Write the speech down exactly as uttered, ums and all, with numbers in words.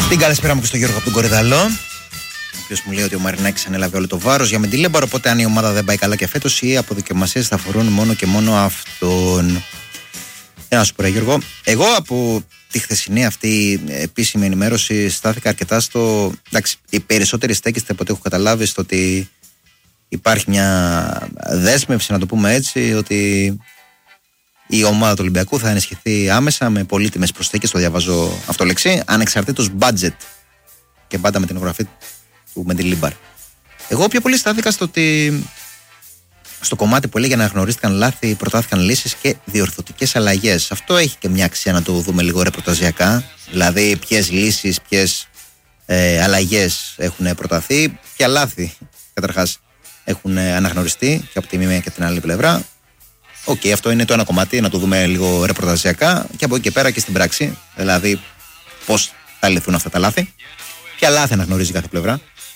Την καλησπέρα μου και στον Γιώργο από τον Κορυδαλό, ο οποίος μου λέει ότι ο Μαρινάκης ανέλαβε όλο το βάρος για Μεντιλέμπαρ. Οπότε, αν η ομάδα δεν πάει καλά και φέτος, οι αποδοκιμασίες θα αφορούν μόνο και μόνο αυτόν. Για να σου πω, ρε Γιώργο, εγώ από τη χθεσινή αυτή επίσημη ενημέρωση στάθηκα αρκετά στο. Εντάξει, οι περισσότεροι στέκεστε από ό,τι έχω καταλάβει στο ότι υπάρχει μια δέσμευση, να το πούμε έτσι, ότι η ομάδα του Ολυμπιακού θα ενισχυθεί άμεσα με πολύτιμες προσθήκες, το διαβάζω αυτό λεξί, ανεξαρτήτως budget και πάντα με την εγγραφή του Μεντιλέμπαρ. Εγώ πιο πολύ στάθηκα στο ότι στο κομμάτι που έλεγε αναγνωρίστηκαν λάθη, προτάθηκαν λύσεις και διορθωτικές αλλαγές. Αυτό έχει και μια αξία να το δούμε λίγο ρεπορταζιακά, δηλαδή ποιες λύσεις, ποιες ε, αλλαγές έχουν προταθεί, ποια λάθη καταρχάς έχουν αναγνωριστεί και από τη μία και την άλλη πλευρά. Οκ, okay, αυτό είναι το ένα κομμάτι, να το δούμε λίγο ρεπορταζιακά και από εκεί και πέρα και στην πράξη. Δηλαδή, πώς θα λυθούν αυτά τα λάθη, ποια λάθη αναγνωρίζει κάθε πλευρά.